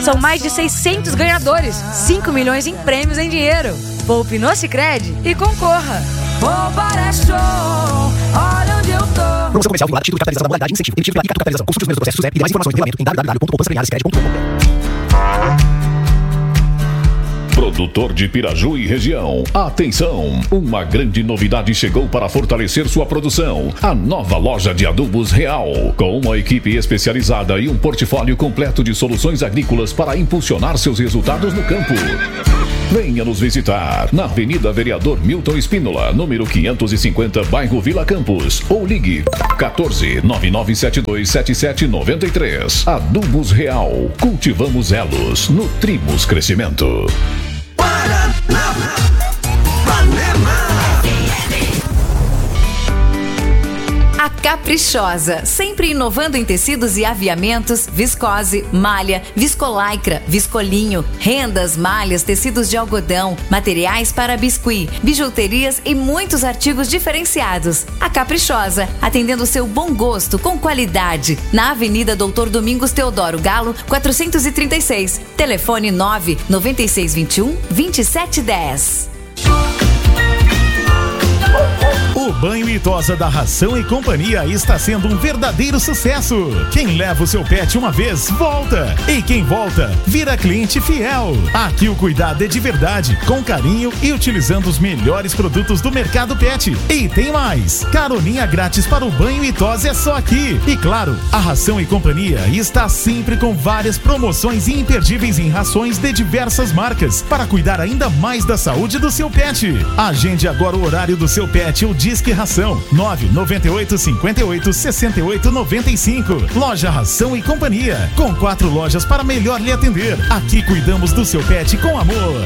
São mais de 600 ganhadores, 5 milhões em prêmios em dinheiro. Poupe no Sicredi e concorra. Poupar é show, olha onde eu tô. Promoção comercial vinculada, título de capitalização da modalidade de incentivo. Emitido pela ICA Capitalização. Consulte os primeiros processos e mais informações no regulamento em www.poupançasecredi.com.br. Produtor de Piraju e região. Atenção! Uma grande novidade chegou para fortalecer sua produção. A nova loja de adubos Real. Com uma equipe especializada e um portfólio completo de soluções agrícolas para impulsionar seus resultados no campo. Venha nos visitar na Avenida Vereador Milton Espínola, número 550, bairro Vila Campos. Ou ligue 14-9972-7793. Adubos Real. Cultivamos elos, nutrimos crescimento. A Caprichosa, sempre inovando em tecidos e aviamentos, viscose, malha, viscolaicra, viscolinho, rendas, malhas, tecidos de algodão, materiais para biscuit, bijuterias e muitos artigos diferenciados. A Caprichosa, atendendo seu bom gosto com qualidade. Na Avenida Doutor Domingos Teodoro Galo, 436. Telefone 99621-2710. O banho e tosa da Ração e Companhia está sendo um verdadeiro sucesso. Quem leva o seu pet uma vez, volta. E quem volta, vira cliente fiel. Aqui o cuidado é de verdade, com carinho e utilizando os melhores produtos do mercado pet. E tem mais, caroninha grátis para o banho e tosa é só aqui. E claro, a Ração e Companhia está sempre com várias promoções imperdíveis em rações de diversas marcas, para cuidar ainda mais da saúde do seu pet. Agende agora o horário do seu pet, o Disque Ração 998 58 68 95. Loja Ração e Companhia, com 4 lojas para melhor lhe atender. Aqui cuidamos do seu pet com amor.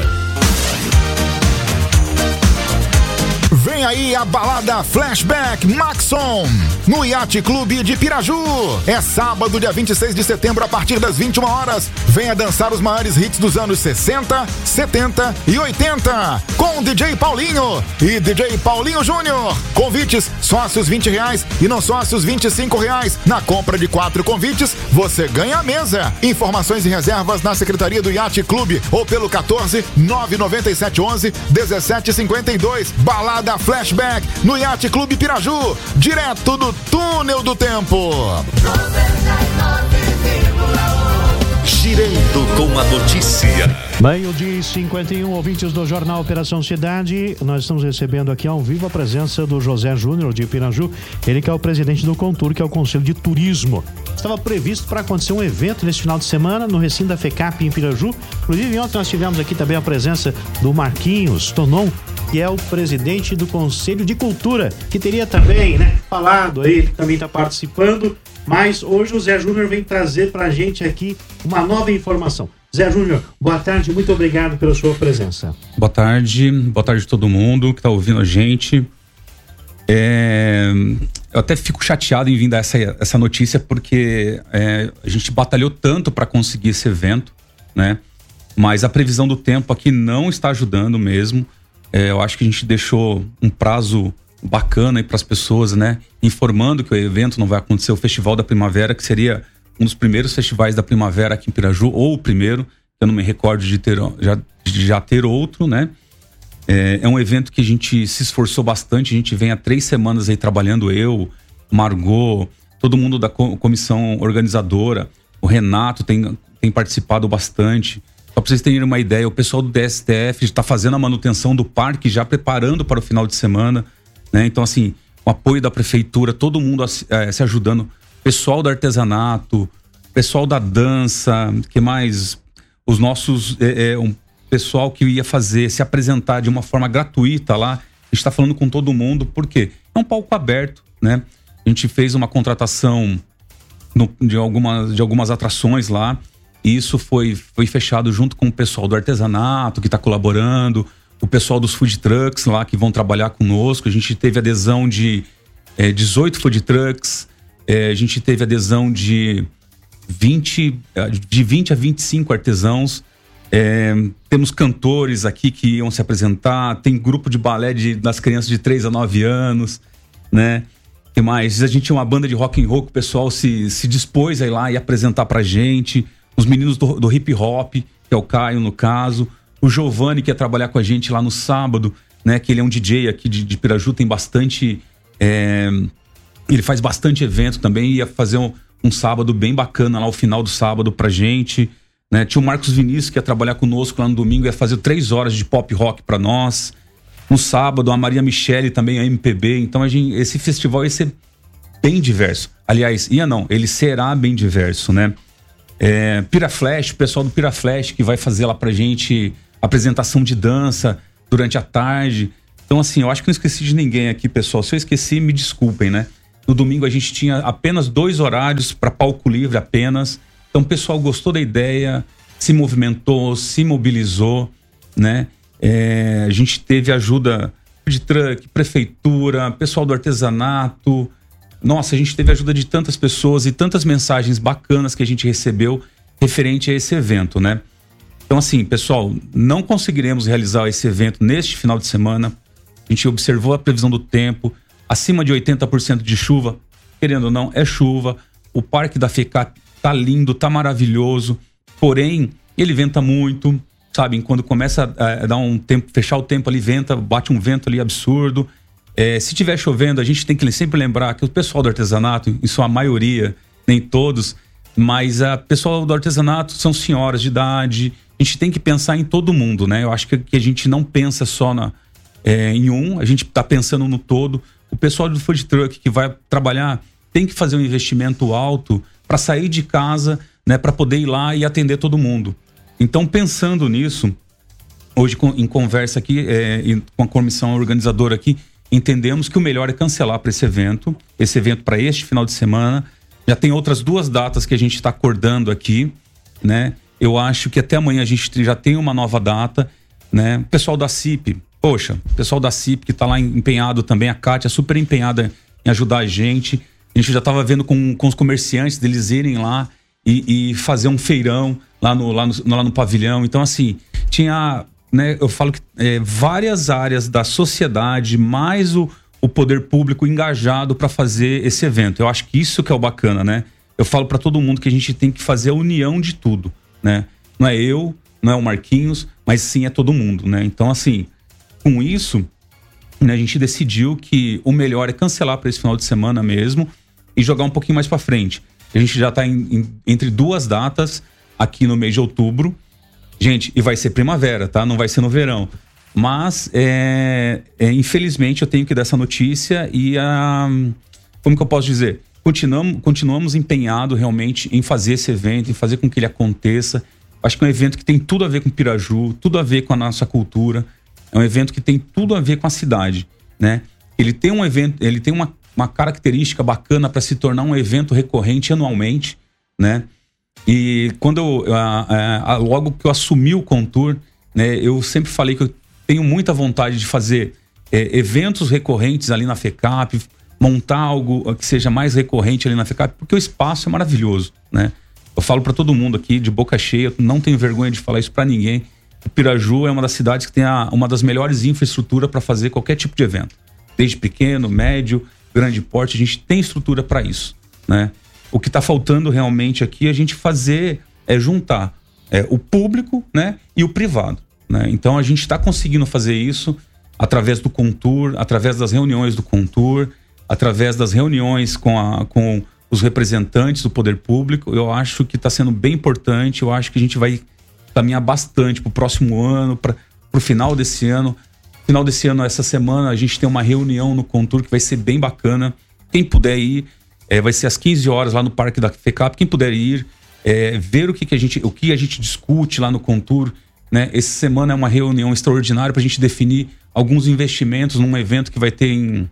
Vem aí a balada Flashback Maxon no Yacht Clube de Piraju. É sábado, dia 26 de setembro, a partir das 21 horas. Venha dançar os maiores hits dos anos 60, 70 e 80 com DJ Paulinho e DJ Paulinho Júnior. Convites, sócios R$20 e não sócios R$25. Na compra de 4 convites, você ganha a mesa. Informações e reservas na Secretaria do Yacht Clube ou pelo 14 997 11 17 52. Balada Flashback no Yacht Clube Piraju, direto do Túnel do Tempo. Girando com a notícia. Meio-dia 51, ouvintes do Jornal Operação Cidade. Nós estamos recebendo aqui ao vivo a presença do José Júnior de Piraju. Ele que é o presidente do Contur, que é o Conselho de Turismo. Estava previsto para acontecer um evento nesse final de semana no recinto da FECAP em Piraju. Inclusive ontem nós tivemos aqui também a presença do Marquinhos Tonon, que é o presidente do Conselho de Cultura, que teria também, falado aí, ele também está participando, mas hoje o Zé Júnior vem trazer para a gente aqui uma nova informação. Zé Júnior, boa tarde, muito obrigado pela sua presença. Boa tarde a todo mundo que está ouvindo a gente. Eu até fico chateado em vir dar essa notícia, porque a gente batalhou tanto para conseguir esse evento, né? Mas a previsão do tempo aqui não está ajudando mesmo. Eu acho que a gente deixou um prazo bacana aí para as pessoas, né? Informando que o evento não vai acontecer, o Festival da Primavera, que seria um dos primeiros festivais da primavera aqui em Piraju, ou o primeiro, eu não me recordo de já ter outro, né? É um evento que a gente se esforçou bastante, a gente vem há 3 semanas aí trabalhando, eu, Margot, todo mundo da comissão organizadora, o Renato tem participado bastante. Só para vocês terem uma ideia, o pessoal do DSTF está fazendo a manutenção do parque, já preparando para o final de semana, né? Então, assim, o apoio da prefeitura, todo mundo se ajudando. Pessoal do artesanato, pessoal da dança, que mais? Os nossos... um pessoal que ia se apresentar de uma forma gratuita lá. A gente está falando com todo mundo, por quê? É um palco aberto, né? A gente fez uma contratação de algumas atrações lá. E isso foi fechado junto com o pessoal do artesanato que está colaborando, o pessoal dos food trucks lá que vão trabalhar conosco. A gente teve adesão de 18 food trucks, a gente teve adesão de 20 a 25 artesãos. Temos cantores aqui que iam se apresentar, tem grupo de balé das crianças de 3 a 9 anos, né? O que mais? A gente tinha uma banda de rock and roll que o pessoal se dispôs a ir lá e apresentar pra gente. os meninos do hip hop, que é o Caio no caso, o Giovanni, que ia trabalhar com a gente lá no sábado, né, que ele é um DJ aqui de Piraju, tem bastante... ele faz bastante evento também, ia fazer um sábado bem bacana lá, o final do sábado pra gente, né? Tinha o Marcos Vinícius, que ia trabalhar conosco lá no domingo, ia fazer 3 horas de pop rock pra nós. No sábado, a Maria Michele também, a MPB. Então esse festival ia ser bem diverso. Aliás, ele será bem diverso, né? Piraflash, o pessoal do Piraflash que vai fazer lá pra gente apresentação de dança durante a tarde. Então, assim, eu acho que não esqueci de ninguém aqui, pessoal. Se eu esqueci, me desculpem, né? No domingo a gente tinha apenas 2 horários para palco livre apenas. Então o pessoal gostou da ideia, se movimentou, se mobilizou, né? A gente teve ajuda de truck, prefeitura, pessoal do artesanato. Nossa, a gente teve ajuda de tantas pessoas e tantas mensagens bacanas que a gente recebeu referente a esse evento, né? Então, assim, pessoal, não conseguiremos realizar esse evento neste final de semana. A gente observou a previsão do tempo, acima de 80% de chuva, querendo ou não, é chuva. O Parque da FECAP tá lindo, tá maravilhoso, porém, ele venta muito, sabe? Quando começa a dar um tempo, fechar o tempo ali, bate um vento ali absurdo. Se tiver chovendo, a gente tem que sempre lembrar que o pessoal do artesanato, em sua maioria, nem todos, mas o pessoal do artesanato são senhoras de idade, a gente tem que pensar em todo mundo, né? Eu acho que a gente não pensa só em a gente tá pensando no todo. O pessoal do food truck que vai trabalhar tem que fazer um investimento alto para sair de casa, né, para poder ir lá e atender todo mundo. Então, pensando nisso, hoje em conversa aqui com a comissão organizadora aqui, entendemos que o melhor é cancelar para esse evento para este final de semana. Já tem outras 2 datas que a gente está acordando aqui, né? Eu acho que até amanhã a gente já tem uma nova data, né? O pessoal da CIP, o pessoal da CIP que está lá empenhado também, a Kátia super empenhada em ajudar a gente. A gente já estava vendo com os comerciantes deles irem lá e fazer um feirão lá no pavilhão. Então, assim, tinha, né, eu falo que várias áreas da sociedade, mais o poder público engajado para fazer esse evento. Eu acho que isso que é o bacana, né? Eu falo para todo mundo que a gente tem que fazer a união de tudo, né? Não é eu, não é o Marquinhos, mas sim é todo mundo, né? Então, assim, com isso, né, a gente decidiu que o melhor é cancelar para esse final de semana mesmo e jogar um pouquinho mais para frente. A gente já está entre 2 datas aqui no mês de outubro. Gente, e vai ser primavera, tá? Não vai ser no verão. Mas, infelizmente, eu tenho que dar essa notícia e como que eu posso dizer? Continuamos empenhados realmente em fazer esse evento, em fazer com que ele aconteça. Acho que é um evento que tem tudo a ver com Piraju, tudo a ver com a nossa cultura. É um evento que tem tudo a ver com a cidade, né? Ele tem um evento, ele tem uma característica bacana para se tornar um evento recorrente anualmente, né? E quando logo que eu assumi o Contour, né, eu sempre falei que eu tenho muita vontade de fazer eventos recorrentes ali na FECAP, montar algo que seja mais recorrente ali na FECAP, porque o espaço é maravilhoso, né? Eu falo para todo mundo aqui de boca cheia, não tenho vergonha de falar isso para ninguém. O Piraju é uma das cidades que tem uma das melhores infraestruturas para fazer qualquer tipo de evento, desde pequeno, médio, grande porte. A gente tem estrutura para isso, né? O que está faltando realmente aqui é a gente fazer, juntar o público, né, e o privado, né? Então a gente está conseguindo fazer isso através do Contour, através das reuniões do Contour, através das reuniões com os representantes do poder público. Eu acho que está sendo bem importante. Eu acho que a gente vai caminhar bastante para o próximo ano, para o final desse ano. Final desse ano, essa semana, a gente tem uma reunião no Contour que vai ser bem bacana. Quem puder ir, vai ser às 15 horas lá no Parque da FECAP. Quem puder ir, ver o que a gente discute lá no Contour, né? Essa semana é uma reunião extraordinária para a gente definir alguns investimentos num evento que vai ter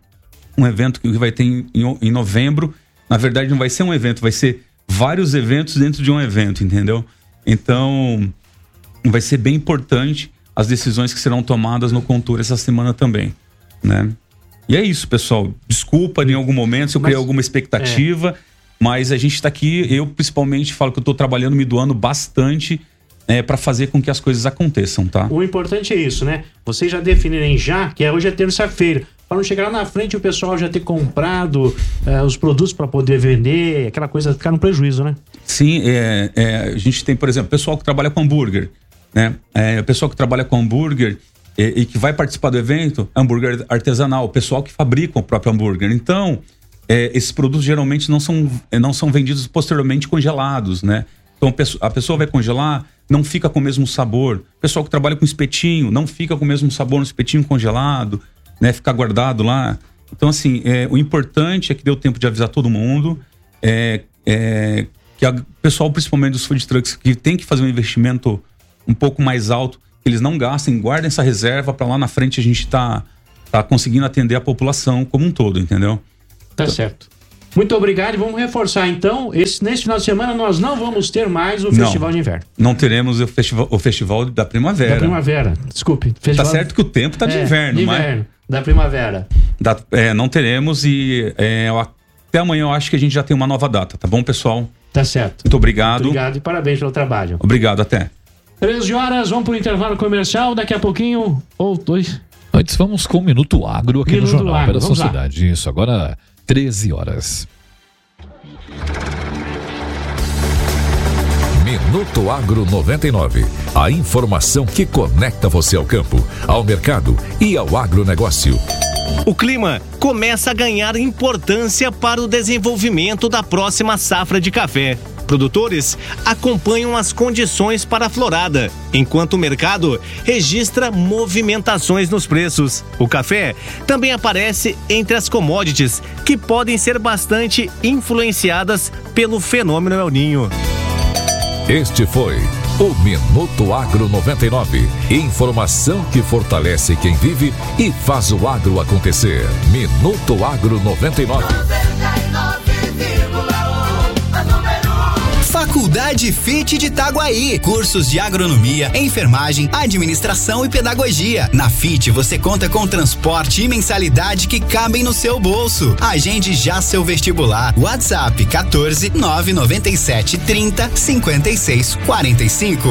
em novembro. Na verdade, não vai ser um evento, vai ser vários eventos dentro de um evento, entendeu? Então, vai ser bem importante as decisões que serão tomadas no Contour essa semana também, né? E é isso, pessoal. Desculpa em algum momento se eu criei alguma expectativa, mas a gente está aqui, eu principalmente falo que eu estou trabalhando, me doando bastante para fazer com que as coisas aconteçam, tá? O importante é isso, né? Vocês já definirem que hoje é terça-feira. para não chegar lá na frente e o pessoal já ter comprado os produtos para poder vender, aquela coisa ficar no prejuízo, né? Sim, a gente tem, por exemplo, pessoal que trabalha com hambúrguer, né? O pessoal que trabalha com hambúrguer e que vai participar do evento, hambúrguer artesanal, o pessoal que fabrica o próprio hambúrguer. Então, esses produtos geralmente não são vendidos posteriormente congelados, né? Então a pessoa vai congelar, não fica com o mesmo sabor. O pessoal que trabalha com espetinho não fica com o mesmo sabor no espetinho congelado, né? Fica guardado lá. Então, assim, o importante é que deu tempo de avisar todo mundo, que o pessoal, principalmente dos food trucks, que tem que fazer um investimento um pouco mais alto, que eles não gastem, guardem essa reserva para lá na frente a gente tá conseguindo atender a população como um todo, entendeu? Tá certo. Muito obrigado e vamos reforçar então, nesse final de semana nós não vamos ter mais o Festival de Inverno. Não teremos o festival da Primavera. Da Primavera, desculpe. Tá certo que o tempo tá de inverno, mas... Da Primavera. Não teremos e até amanhã eu acho que a gente já tem uma nova data, tá bom, pessoal? Tá certo. Muito obrigado. Muito obrigado e parabéns pelo trabalho. Obrigado, até. 13 horas, vamos pro intervalo comercial, daqui a pouquinho, ou 2. Antes vamos com o Minuto Agro aqui no Jornal Operação Cidade. Isso, agora 13 horas. Minuto Agro 99. A informação que conecta você ao campo, ao mercado e ao agronegócio. O clima começa a ganhar importância para o desenvolvimento da próxima safra de café. Produtores acompanham as condições para a florada, enquanto o mercado registra movimentações nos preços. O café também aparece entre as commodities que podem ser bastante influenciadas pelo fenômeno El Niño. Este foi o Minuto Agro 99. Informação que fortalece quem vive e faz o agro acontecer. Minuto Agro 99. Faculdade FIT de Itaguaí. Cursos de agronomia, enfermagem, administração e pedagogia. Na FIT você conta com transporte e mensalidade que cabem no seu bolso. Agende já seu vestibular. WhatsApp 14 997 30 56 45.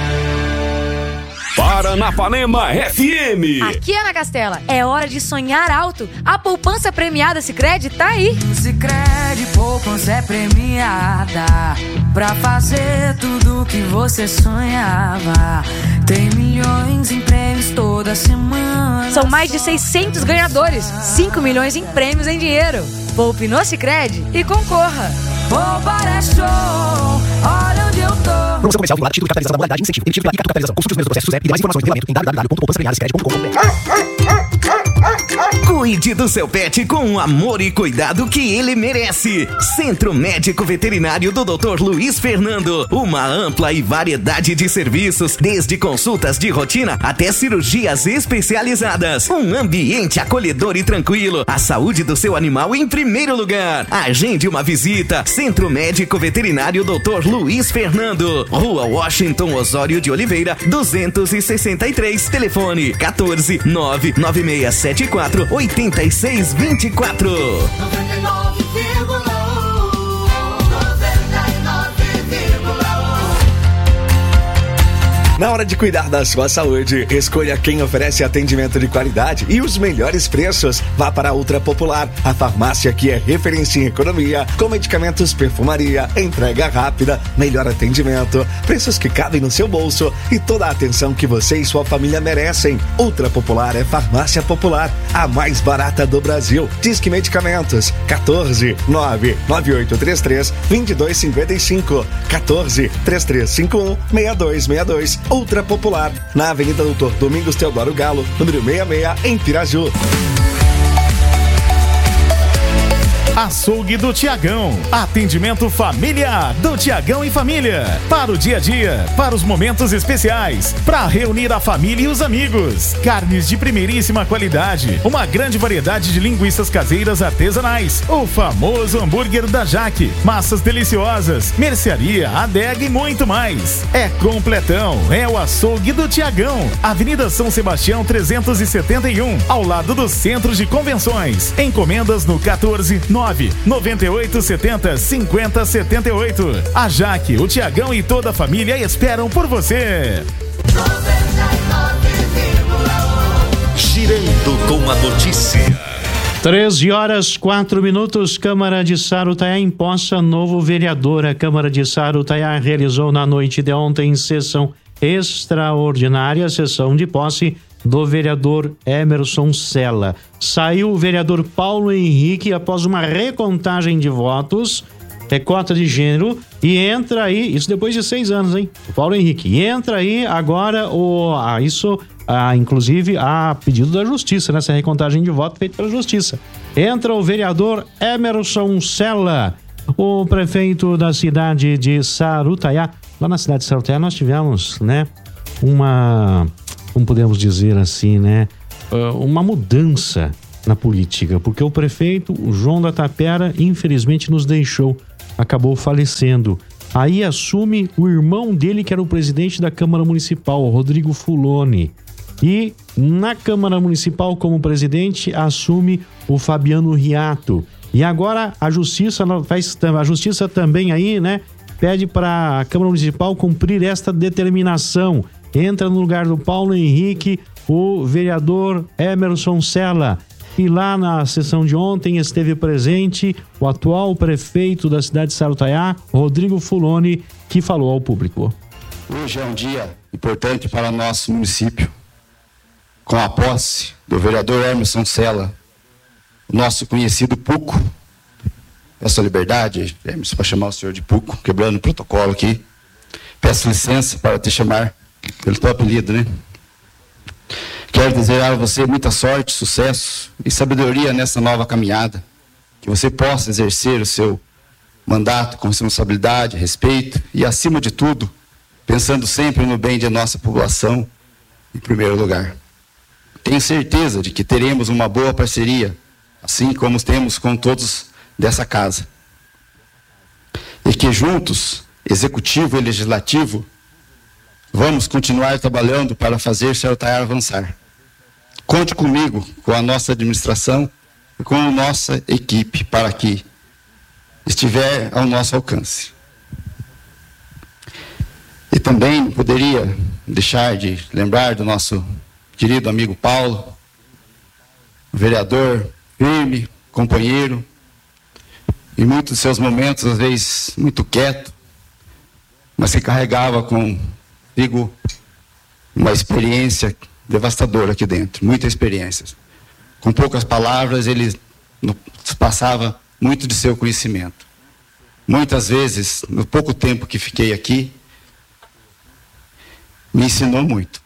Paranapanema FM. Aqui, Ana Castela, é hora de sonhar alto. A poupança premiada Sicredi tá aí. Sicredi, poupança é premiada pra fazer tudo que você sonhava. Tem milhões em prêmios toda semana. São mais de 600 ganhadores, 5 milhões em prêmios em dinheiro. Poupe no Sicredi e concorra. Poupar é show, olha onde eu tô. Promoção comercial vinculada, título de capitalização da modalidade, incentivo, emitido pela capitalização. Consulte os meus processos e demais informações no regulamento em www.poupançapremiadasicredi.com.br. Cuide do seu pet com o amor e cuidado que ele merece. Centro Médico Veterinário do Dr. Luiz Fernando. Uma ampla e variedade de serviços, desde consultas de rotina até cirurgias especializadas. Um ambiente acolhedor e tranquilo. A saúde do seu animal em primeiro lugar. Agende uma visita. Centro Médico Veterinário Dr. Luiz Fernando. Rua Washington Osório de Oliveira, 263. Telefone 14 99674 8624. 99,1. Na hora de cuidar da sua saúde, escolha quem oferece atendimento de qualidade e os melhores preços. Vá para a Ultra Popular, a farmácia que é referência em economia, com medicamentos, perfumaria, entrega rápida, melhor atendimento, preços que cabem no seu bolso e toda a atenção que você e sua família merecem. Ultra Popular é farmácia popular, a mais barata do Brasil. Disque Medicamentos, 14 99833 2255, 14 3351 6262. Ultra Popular, na Avenida Doutor Domingos Teodoro Galo, número 66, em Piraju. Açougue do Tiagão. Atendimento familiar do Tiagão e família. Para o dia a dia, para os momentos especiais, para reunir a família e os amigos. Carnes de primeiríssima qualidade. Uma grande variedade de linguiças caseiras artesanais. O famoso hambúrguer da Jaque. Massas deliciosas, mercearia, adega e muito mais. É completão. É o Açougue do Tiagão. Avenida São Sebastião 371, ao lado do Centro de Convenções. Encomendas no 14 99870 5078. A Jaque, o Tiagão e toda a família esperam por você. Girando com a notícia. 13h04. Câmara de Sarutaiá empossa novo vereador. A Câmara de Sarutaiá realizou na noite de ontem sessão extraordinária, sessão de posse do vereador Emerson Sela. Saiu o vereador Paulo Henrique após uma recontagem de votos, cota de gênero, e entra aí, isso depois de 6 anos, hein? O Paulo Henrique. E entra aí agora inclusive a pedido da Justiça, nessa recontagem de voto feita pela Justiça. Entra o vereador Emerson Sela, o prefeito da cidade de Sarutaiá. Lá na cidade de Sarutaiá nós tivemos, né, como podemos dizer assim, né, uma mudança na política, porque o prefeito, o João da Tapera, infelizmente nos deixou, acabou falecendo. Aí assume o irmão dele, que era o presidente da Câmara Municipal, o Rodrigo Fuloni. E na Câmara Municipal, como presidente, assume o Fabiano Riato. E agora a Justiça também aí, né, pede para a Câmara Municipal cumprir esta determinação. Entra no lugar do Paulo Henrique o vereador Emerson Sela. E lá na sessão de ontem esteve presente o atual prefeito da cidade de Sarutaiá, Rodrigo Fuloni, que falou ao público. Hoje é um dia importante para o nosso município, com a posse do vereador Emerson Sela, o nosso conhecido Puco. Peço a liberdade, Emerson, para chamar o senhor de Puco, quebrando o protocolo aqui. Peço licença para te chamar pelo teu apelido, né? Quero desejar a você muita sorte, sucesso e sabedoria nessa nova caminhada. Que você possa exercer o seu mandato com responsabilidade, respeito e, acima de tudo, pensando sempre no bem de nossa população em primeiro lugar. Tenho certeza de que teremos uma boa parceria, assim como temos com todos dessa casa. E que juntos, executivo e legislativo, vamos continuar trabalhando para fazer Sarutaiá avançar. Conte comigo, com a nossa administração e com a nossa equipe, para que estiver ao nosso alcance. E também não poderia deixar de lembrar do nosso querido amigo Paulo, vereador firme, companheiro, em muitos de seus momentos, às vezes, muito quieto, mas que carregava consigo uma experiência devastadora aqui dentro, muita experiência. Com poucas palavras, ele nos passava muito de seu conhecimento. Muitas vezes, no pouco tempo que fiquei aqui, me ensinou muito.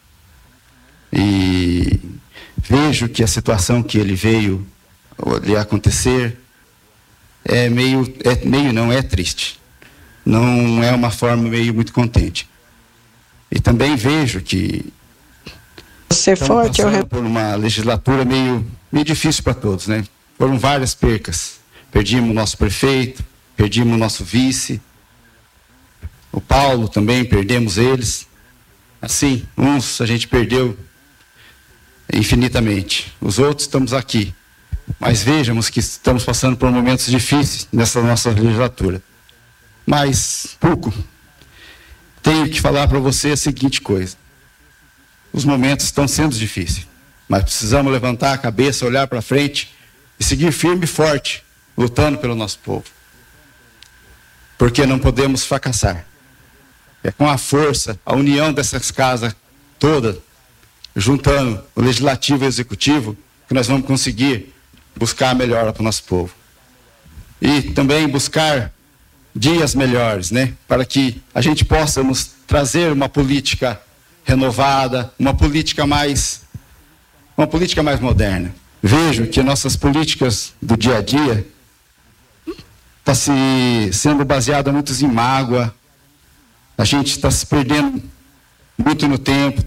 E vejo que a situação que ele veio lhe acontecer é triste. Não é uma forma muito contente. E também vejo que estamos passando por uma legislatura meio difícil para todos, né? Foram várias percas. Perdimos o nosso prefeito, perdimos o nosso vice, o Paulo também, perdemos eles. Assim, uns a gente perdeu infinitamente, os outros estamos aqui. Mas vejamos que estamos passando por momentos difíceis nessa nossa legislatura. Mas, pouco, tenho que falar para você a seguinte coisa. Os momentos estão sendo difíceis, mas precisamos levantar a cabeça, olhar para frente e seguir firme e forte, lutando pelo nosso povo. Porque não podemos fracassar. É com a força, a união dessas casas todas, juntando o legislativo e o executivo, que nós vamos conseguir buscar a melhora para o nosso povo. E também buscar dias melhores, né? Para que a gente possa nos trazer uma política renovada, uma política mais moderna. Vejo que nossas políticas do dia a dia está sendo baseada muito em mágoa. A gente está se perdendo muito no tempo,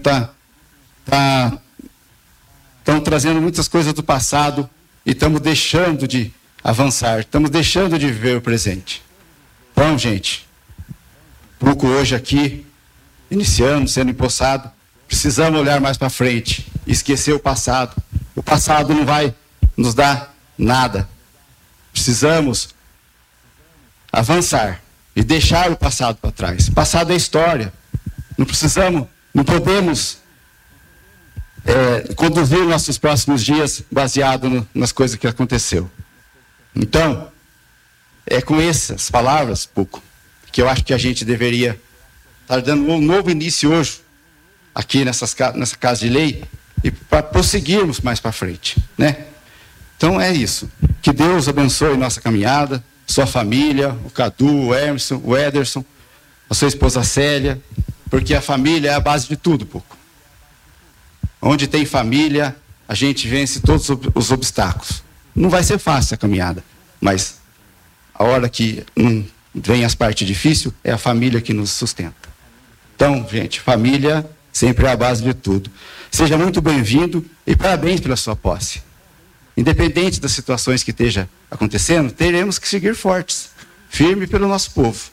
estão trazendo muitas coisas do passado e estamos deixando de avançar, estamos deixando de viver o presente. Então, gente, pouco hoje aqui, iniciando, sendo empossado, precisamos olhar mais para frente, esquecer o passado. O passado não vai nos dar nada. Precisamos avançar e deixar o passado para trás. O passado é história. Não podemos conduzir nossos próximos dias baseado nas coisas que aconteceu. Então, é com essas palavras, Puco, que eu acho que a gente deveria estar dando um novo início hoje, aqui nessa Casa de Lei, e para prosseguirmos mais para frente, né? Então é isso. Que Deus abençoe nossa caminhada, sua família, o Cadu, o Emerson, o Ederson, a sua esposa Célia, porque a família é a base de tudo, Puco. Onde tem família, a gente vence todos os obstáculos. Não vai ser fácil a caminhada, mas a hora que vem as partes difíceis, é a família que nos sustenta. Então, gente, família sempre é a base de tudo. Seja muito bem-vindo e parabéns pela sua posse. Independente das situações que esteja acontecendo, teremos que seguir fortes, firme pelo nosso povo.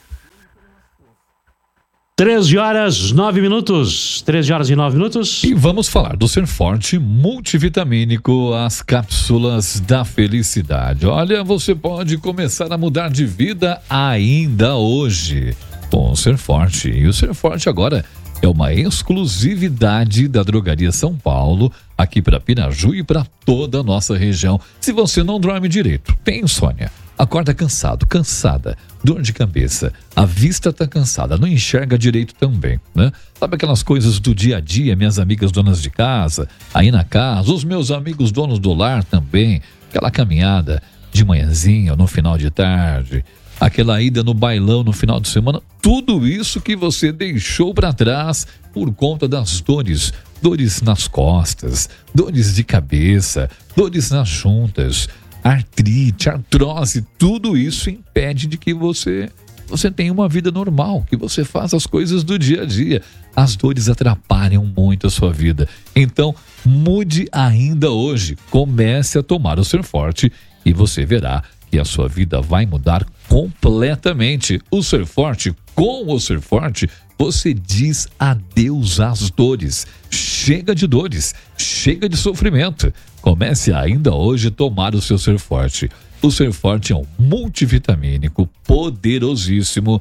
13 horas 9 minutos. 13 horas e 9 minutos. E vamos falar do Ser Forte multivitamínico, as cápsulas da felicidade. Olha, você pode começar a mudar de vida ainda hoje com o Ser Forte. E o Ser Forte agora é uma exclusividade da Drogaria São Paulo, aqui para Piraju e para toda a nossa região. Se você não dorme direito, tem insônia, acorda cansado, cansada, dor de cabeça, a vista tá cansada, não enxerga direito também, né? Sabe aquelas coisas do dia a dia, minhas amigas donas de casa, aí na casa, os meus amigos donos do lar também, aquela caminhada de manhãzinha, no final de tarde, aquela ida no bailão no final de semana, tudo isso que você deixou para trás por conta das dores nas costas, dores de cabeça, dores nas juntas, artrite, artrose, tudo isso impede de que você tenha uma vida normal, que você faça as coisas do dia a dia. As dores atrapalham muito a sua vida. Então, mude ainda hoje. Comece a tomar o Ser Forte e você verá que a sua vida vai mudar completamente. O Ser Forte, com o Ser Forte, você diz adeus às dores. Chega de dores, chega de sofrimento. Comece ainda hoje a tomar o seu Ser Forte. O Ser Forte é um multivitamínico poderosíssimo,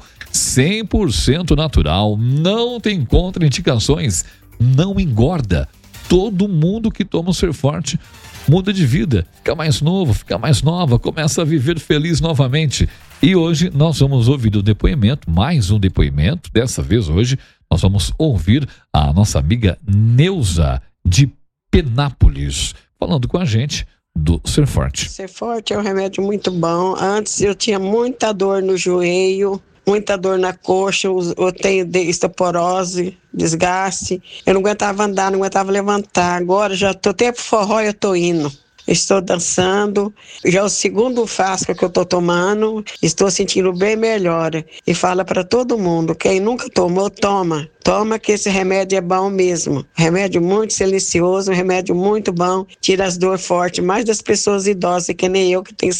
100% natural, não tem contraindicações, não engorda. Todo mundo que toma o Ser Forte muda de vida, fica mais novo, fica mais nova, começa a viver feliz novamente. E hoje nós vamos ouvir o depoimento, mais um depoimento. Dessa vez hoje nós vamos ouvir a nossa amiga Neuza de Penápolis, falando com a gente do Ser Forte. Ser Forte é um remédio muito bom. Antes eu tinha muita dor no joelho, muita dor na coxa, eu tenho osteoporose, desgaste. Eu não aguentava andar, não aguentava levantar. Agora já tô até pro forró, eu tô indo. Estou dançando, já é o segundo frasco que eu estou tomando, estou sentindo bem melhor. E fala para todo mundo, quem nunca tomou, toma que esse remédio é bom mesmo. Remédio muito silencioso, remédio muito bom, tira as dores fortes, mais das pessoas idosas, que nem eu, que tenho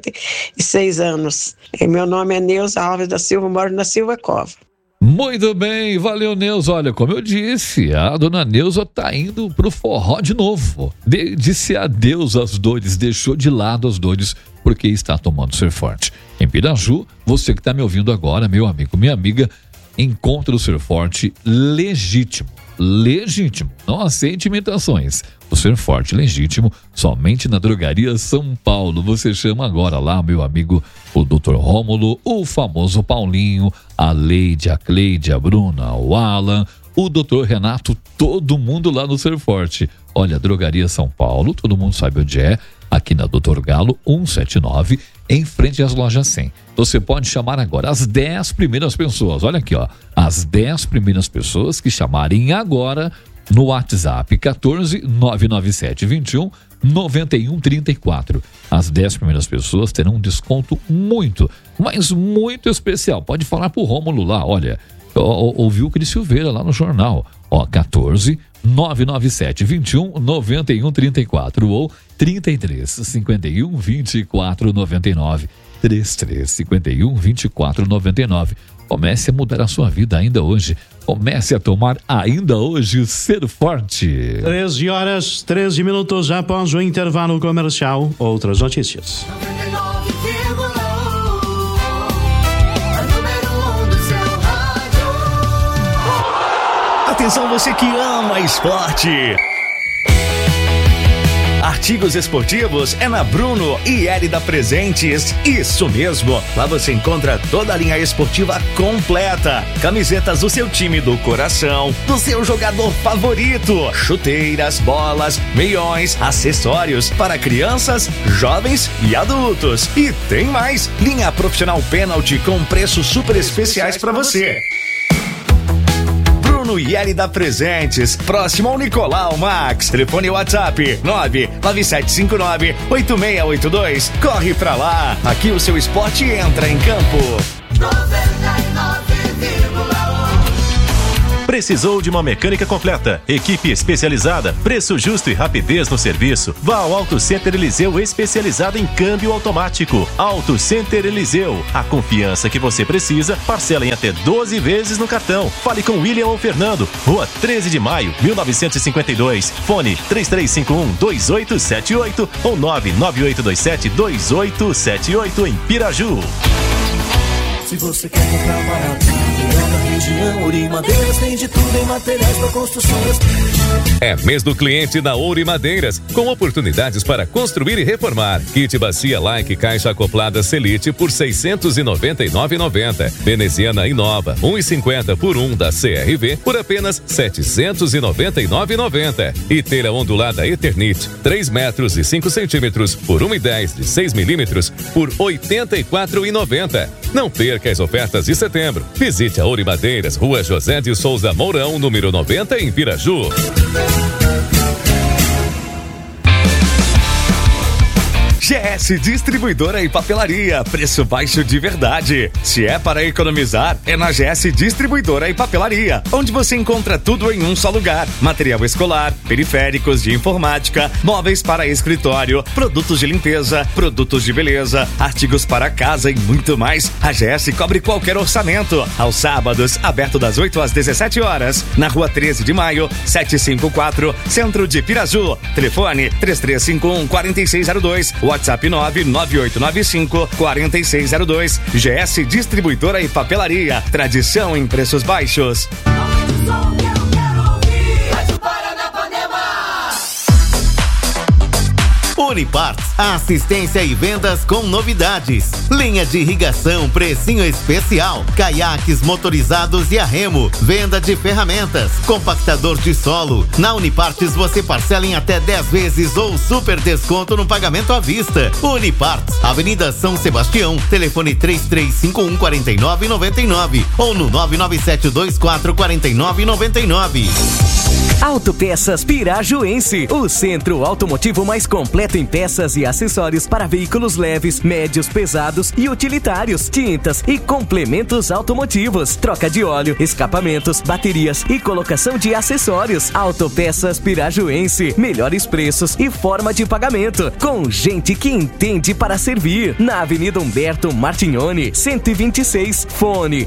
76 anos. E meu nome é Neuza Alves da Silva, moro na Silva Cova. Muito bem, valeu, Neuza. Olha, como eu disse, a dona Neuza tá indo pro forró de novo. Disse adeus às dores, deixou de lado as dores, porque está tomando Ser Forte. Em Piraju, você que tá me ouvindo agora, meu amigo, minha amiga, encontra o Ser Forte legítimo. Legítimo, não aceite imitações. O Ser Forte legítimo somente na Drogaria São Paulo. Você chama agora lá, meu amigo, o Dr. Rômulo, o famoso Paulinho, a Leide, a Cleide, a Bruna, o Alan, o Dr. Renato, todo mundo lá no Ser Forte. Olha, Drogaria São Paulo, todo mundo sabe onde é, aqui na Dr. Galo 179, em frente às lojas 100. Você pode chamar agora as 10 primeiras pessoas. Olha aqui, ó, as 10 primeiras pessoas que chamarem agora no WhatsApp 14 997 21 91 34. As 10 primeiras pessoas terão um desconto muito, mas muito especial. Pode falar pro Rômulo lá, olha, ouviu o Cris Silveira lá no jornal, ó, 14 997 21 91 34 ou 33 51 24 99 33 51 24 99. Comece a mudar a sua vida ainda hoje. Comece a tomar ainda hoje Ser Forte. 13 horas, 13 minutos após o intervalo comercial. Outras notícias. Atenção, você que ama esporte. Artigos esportivos é na Bruno e Érida Presentes. Isso mesmo, lá você encontra toda a linha esportiva completa. Camisetas do seu time do coração, do seu jogador favorito, chuteiras, bolas, meiões, acessórios para crianças, jovens e adultos. E tem mais, linha profissional Pênalti com preços super especiais para você. Bruno e Érida Presentes, próximo ao Nicolau Max. Telefone WhatsApp 99759-8682. Corre pra lá, aqui o seu esporte entra em campo. 99,1. Precisou de uma mecânica completa, equipe especializada, preço justo e rapidez no serviço? Vá ao Auto Center Eliseu, especializado em câmbio automático. Auto Center Eliseu, a confiança que você precisa, parcela em até 12 vezes no cartão. Fale com William ou Fernando, Rua 13 de Maio, 1952. Fone 3351-2878 ou 99827-2878 em Piraju. Se você quer comprar barato, melhor na região, Ouro Madeiras tem de tudo em materiais para construções. É mês do cliente da Ouro Madeiras, com oportunidades para construir e reformar. Kit bacia Like caixa acoplada Selite por R$ 699,90. Veneziana Inova 1,50 por 1 da CRV por apenas R$ 799,90. E telha ondulada Eternit 3 metros e 5 centímetros por 1,10 de 6 milímetros por R$ 84,90. Não perca as ofertas de setembro. Visite a Ouro Madeiras, Rua José de Souza Mourão, número 90, em Piraju. GS Distribuidora e Papelaria, preço baixo de verdade. Se é para economizar, é na GS Distribuidora e Papelaria, onde você encontra tudo em um só lugar. Material escolar, periféricos de informática, móveis para escritório, produtos de limpeza, produtos de beleza, artigos para casa e muito mais. A GS cobre qualquer orçamento. Aos sábados, aberto das 8 às 17 horas, na Rua 13 de Maio, 754, Centro de Piraju. Telefone 3351-4602. WhatsApp 99895-4602. GS Distribuidora e Papelaria. Tradição em preços baixos. Uniparts, assistência e vendas com novidades. Linha de irrigação, precinho especial. Caiaques motorizados e a remo. Venda de ferramentas. Compactador de solo. Na Uniparts você parcela em até 10 vezes ou super desconto no pagamento à vista. Uniparts, Avenida São Sebastião. Telefone 3351-4999 ou no 99724-4999. Autopeças Pirajuense, o centro automotivo mais completo em peças e acessórios para veículos leves, médios, pesados e utilitários, tintas e complementos automotivos, troca de óleo, escapamentos, baterias e colocação de acessórios. Autopeças Pirajuense, melhores preços e forma de pagamento, com gente que entende para servir. Na Avenida Humberto Martignoni, 126, fone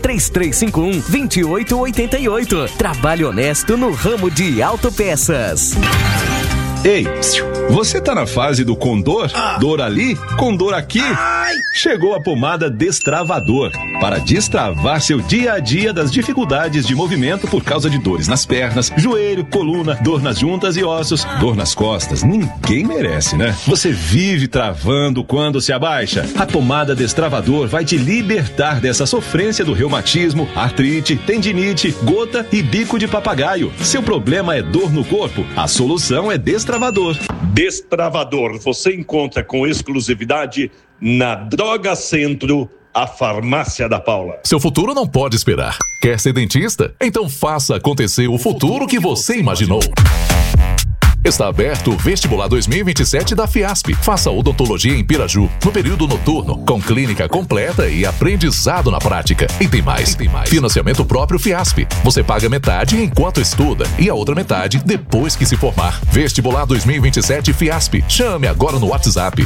3351-2888. Trabalho honesto no ramo de autopeças. Ei, você tá na fase do condor? Dor ali, condor aqui? Chegou a pomada Destravador para destravar seu dia a dia das dificuldades de movimento por causa de dores nas pernas, joelho, coluna, dor nas juntas e ossos, dor nas costas. Ninguém merece, né? Você vive travando quando se abaixa. A pomada Destravador vai te libertar dessa sofrência do reumatismo, artrite, tendinite, gota e bico de papagaio. Seu problema é dor no corpo? A solução é Destravador. Destravador você encontra com exclusividade na Droga Centro, a farmácia da Paula. Seu futuro não pode esperar. Quer ser dentista? Então faça acontecer o futuro que você imaginou. Está aberto o Vestibular 2027 da Fiasp. Faça odontologia em Piraju, no período noturno, com clínica completa e aprendizado na prática. E tem mais. Financiamento próprio Fiasp. Você paga metade enquanto estuda e a outra metade depois que se formar. Vestibular 2027 Fiasp. Chame agora no WhatsApp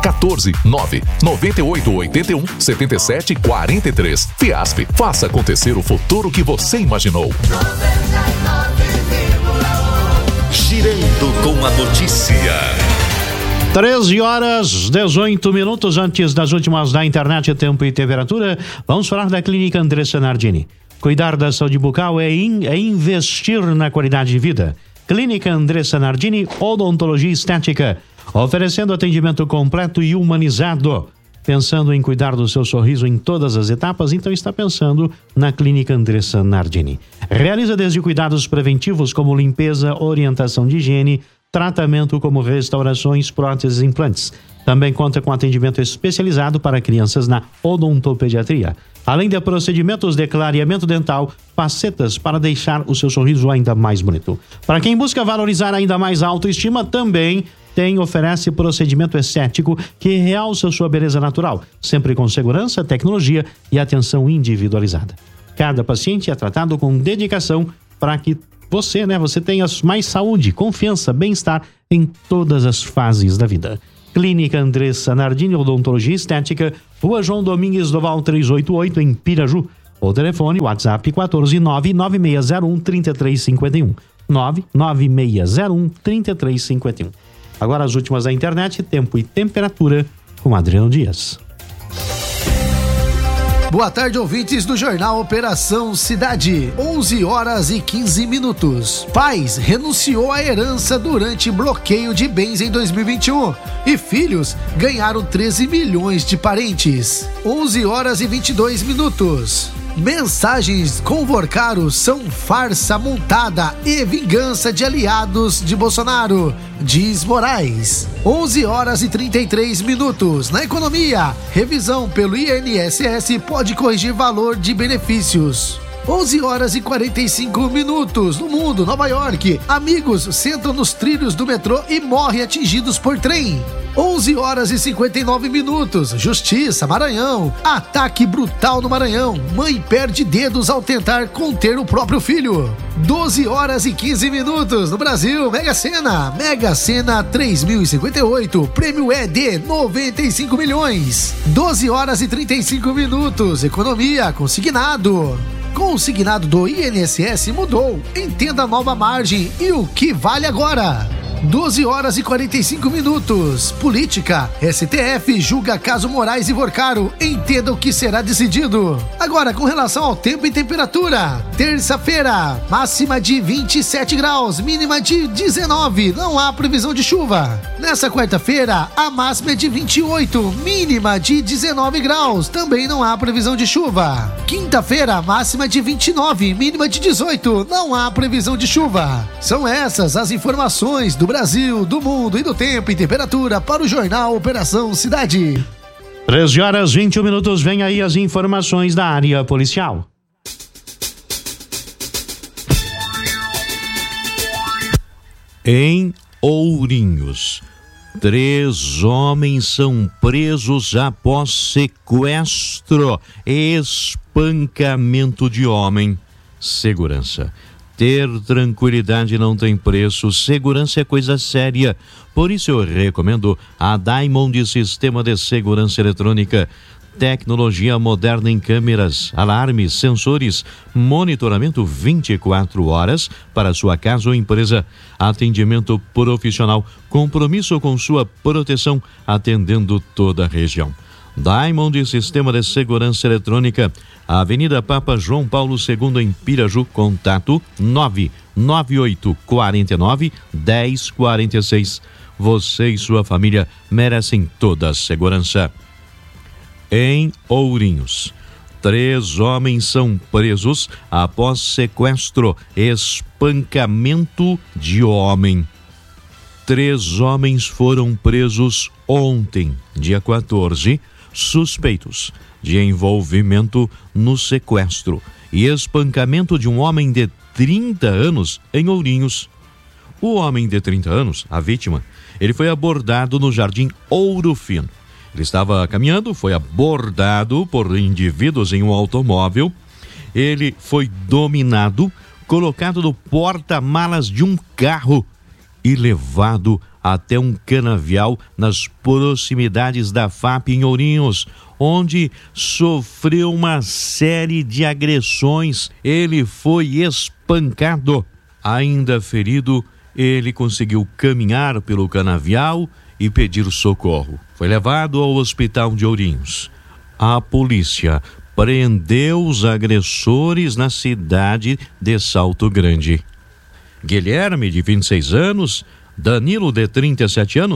14998817743. Fiasp. Faça acontecer o futuro que você imaginou. Girando com a notícia. 13h18 antes das últimas da internet, tempo e temperatura. Vamos falar da Clínica Andressa Nardini. Cuidar da saúde bucal é investir na qualidade de vida. Clínica Andressa Nardini, odontologia estética. oferecendo atendimento completo e humanizado. Pensando em cuidar do seu sorriso em todas as etapas, então está pensando na Clínica Andressa Nardini. Realiza desde cuidados preventivos como limpeza, orientação de higiene, tratamento como restaurações, próteses e implantes. Também conta com atendimento especializado para crianças na odontopediatria. Além de procedimentos de clareamento dental, facetas para deixar o seu sorriso ainda mais bonito. Para quem busca valorizar ainda mais a autoestima, também oferece procedimento estético que realça sua beleza natural, sempre com segurança, tecnologia e atenção individualizada. Cada paciente é tratado com dedicação para que você tenha mais saúde, confiança, bem-estar em todas as fases da vida. Clínica Andressa Nardini, Odontologia Estética, Rua João Domingues Doval 388, em Piraju. O telefone, WhatsApp 14996013351. 996013351. Agora as últimas da internet, tempo e temperatura, com Adriano Dias. Boa tarde, ouvintes do Jornal Operação Cidade. 11h15. Pais renunciou à herança durante bloqueio de bens em 2021 e filhos ganharam 13 milhões de parentes. 11h22. Mensagens convocados são farsa montada e vingança de aliados de Bolsonaro, diz Moraes. 11h33. Na economia, revisão pelo INSS pode corrigir valor de benefícios. 11h45. No mundo, Nova York, amigos sentam nos trilhos do metrô e morrem atingidos por trem. 11h59. Justiça, Maranhão. Ataque brutal no Maranhão. Mãe perde dedos ao tentar conter o próprio filho. 12h15. No Brasil, Mega Sena 3058. Prêmio é de 95 milhões. 12h35. Economia, consignado. Consignado do INSS mudou. Entenda a nova margem e o que vale agora. 12h45. Política. STF julga caso Moraes e Vorcaro. Entenda o que será decidido. Agora, com relação ao tempo e temperatura. Terça-feira, máxima de 27 graus, mínima de 19. Não há previsão de chuva. Nessa quarta-feira, a máxima é de 28, mínima de 19 graus. Também não há previsão de chuva. Quinta-feira, máxima de 29, mínima de 18. Não há previsão de chuva. São essas as informações do Brasil, do mundo e do tempo e temperatura para o Jornal Operação Cidade. 13h21. Vem aí as informações da área policial. Em Ourinhos, 3 homens são presos após sequestro e espancamento de homem. Segurança. Ter tranquilidade não tem preço, segurança é coisa séria. Por isso eu recomendo a Diamond Sistema de Segurança Eletrônica. Tecnologia moderna em câmeras, alarmes, sensores, monitoramento 24 horas para sua casa ou empresa. Atendimento profissional, compromisso com sua proteção, atendendo toda a região. Diamond Sistema de Segurança Eletrônica, Avenida Papa João Paulo II, em Piraju. Contato 99849-1046. Você e sua família merecem toda a segurança. Em Ourinhos, 3 homens são presos após sequestro e espancamento de homem. 3 homens foram presos ontem, dia 14, suspeitos de envolvimento no sequestro e espancamento de um homem de 30 anos em Ourinhos. O homem de 30 anos, a vítima, ele foi abordado no Jardim Ouro Fino. Ele estava caminhando, foi abordado por indivíduos em um automóvel. Ele foi dominado, colocado no porta-malas de um carro e levado até um canavial nas proximidades da FAP em Ourinhos, onde sofreu uma série de agressões. Ele foi espancado. Ainda ferido, ele conseguiu caminhar pelo canavial e pedir socorro. Foi levado ao hospital de Ourinhos. A polícia prendeu os agressores na cidade de Salto Grande. Guilherme, de 26 anos, Danilo, de 37 anos,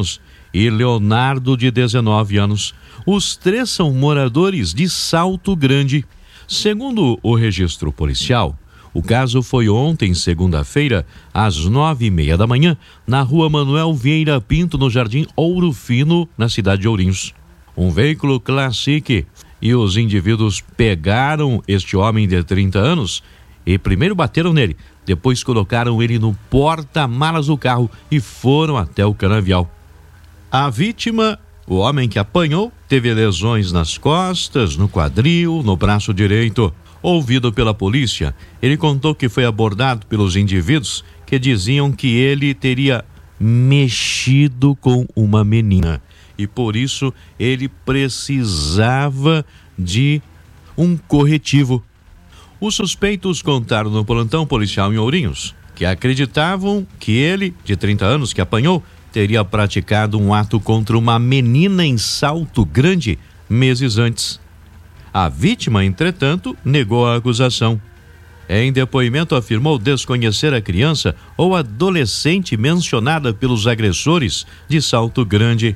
e Leonardo, de 19 anos. Os 3 são moradores de Salto Grande. Segundo o registro policial, o caso foi ontem, segunda-feira, às 9h30 da manhã, na rua Manuel Vieira Pinto, no Jardim Ouro Fino, na cidade de Ourinhos. Um veículo Classic e os indivíduos pegaram este homem de 30 anos e primeiro bateram nele, depois colocaram ele no porta-malas do carro e foram até o canavial. A vítima, o homem que apanhou, teve lesões nas costas, no quadril, no braço direito. Ouvido pela polícia, ele contou que foi abordado pelos indivíduos que diziam que ele teria mexido com uma menina e por isso ele precisava de um corretivo. Os suspeitos contaram no plantão policial em Ourinhos que acreditavam que ele, de 30 anos, que apanhou, teria praticado um ato contra uma menina em Salto Grande meses antes. A vítima, entretanto, negou a acusação. Em depoimento, afirmou desconhecer a criança ou adolescente mencionada pelos agressores de Salto Grande.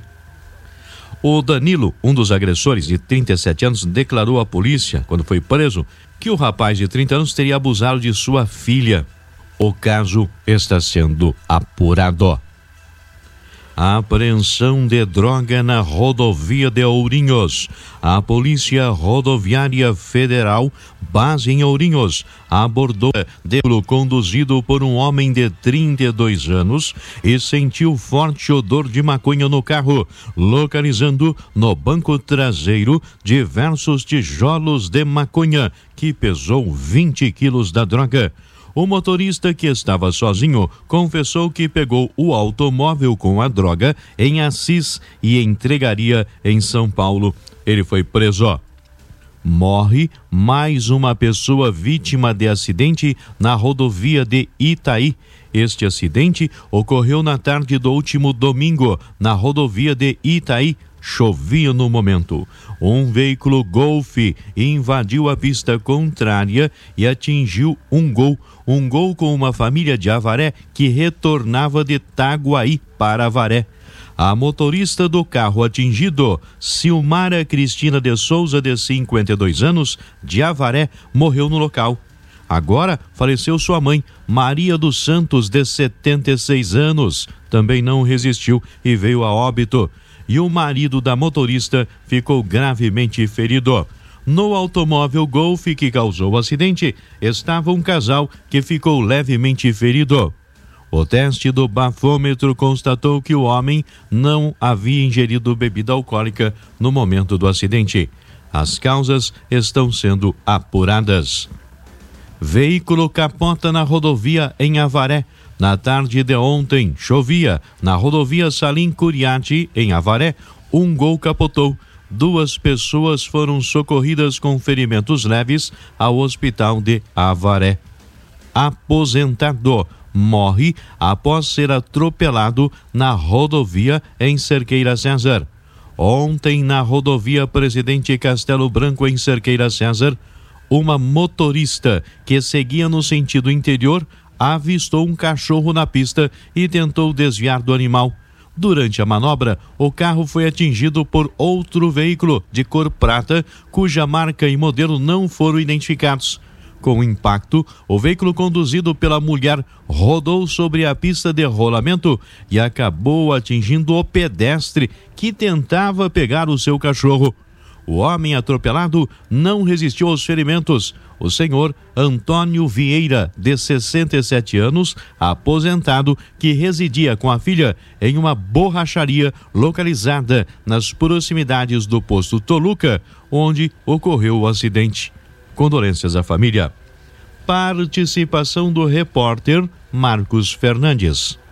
O Danilo, um dos agressores de 37 anos, declarou à polícia, quando foi preso, que o rapaz de 30 anos teria abusado de sua filha. O caso está sendo apurado. A apreensão de droga na rodovia de Ourinhos. A Polícia Rodoviária Federal, base em Ourinhos, abordou veículo conduzido por um homem de 32 anos e sentiu forte odor de maconha no carro, localizando no banco traseiro diversos tijolos de maconha, que pesou 20 quilos da droga. O motorista, que estava sozinho, confessou que pegou o automóvel com a droga em Assis e entregaria em São Paulo. Ele foi preso. Morre mais uma pessoa vítima de acidente na rodovia de Itaí. Este acidente ocorreu na tarde do último domingo, na rodovia de Itaí. Chovia no momento. Um veículo Golf invadiu a pista contrária e atingiu um gol com uma família de Avaré que retornava de Itaguaí para Avaré. A motorista do carro atingido, Silmara Cristina de Souza, de 52 anos, de Avaré, morreu no local. Agora faleceu sua mãe, Maria dos Santos, de 76 anos. Também não resistiu e veio a óbito. E o marido da motorista ficou gravemente ferido. No automóvel Golf que causou o acidente, estava um casal que ficou levemente ferido. O teste do bafômetro constatou que o homem não havia ingerido bebida alcoólica no momento do acidente. As causas estão sendo apuradas. Veículo capota na rodovia em Avaré. Na tarde de ontem, chovia. Na rodovia Salim Curiati, em Avaré, um Gol capotou. 2 pessoas foram socorridas com ferimentos leves ao hospital de Avaré. Aposentado morre após ser atropelado na rodovia em Cerqueira César. Ontem, na rodovia Presidente Castelo Branco, em Cerqueira César, uma motorista que seguia no sentido interior avistou um cachorro na pista e tentou desviar do animal. Durante a manobra, o carro foi atingido por outro veículo de cor prata, cuja marca e modelo não foram identificados. Com o impacto, o veículo conduzido pela mulher rodou sobre a pista de rolamento e acabou atingindo o pedestre que tentava pegar o seu cachorro. O homem atropelado não resistiu aos ferimentos. O senhor Antônio Vieira, de 67 anos, aposentado, que residia com a filha em uma borracharia localizada nas proximidades do posto Toluca, onde ocorreu o acidente. Condolências à família. Participação do repórter Marcos Fernandes.